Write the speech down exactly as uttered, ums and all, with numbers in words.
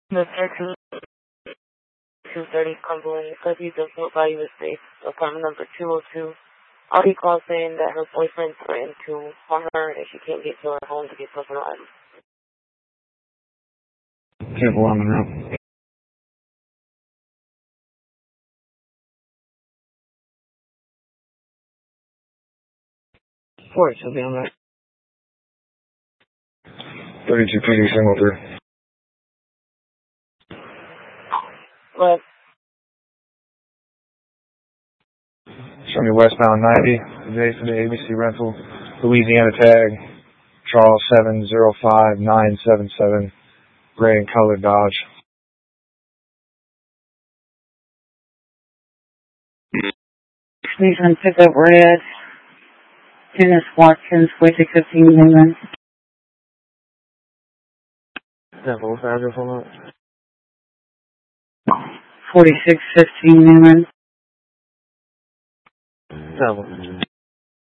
Mister two thirty Cumberland, because he does not value his safe. Apartment number two oh two. Audie called saying that her boyfriend threatened to harm her and she can't get to her home to get personal items. Careful on the road. Four, she'll be on that. thirty-two P D single through. What? Show me westbound ninety, today for the A B C rental, Louisiana tag, Charles seven zero five nine seven seven, gray and colored Dodge. Please on pickup red, Dennis Watkins, Waiting fifteen Newman. Example, what's the address on that? forty-six fifteen Newman. Example.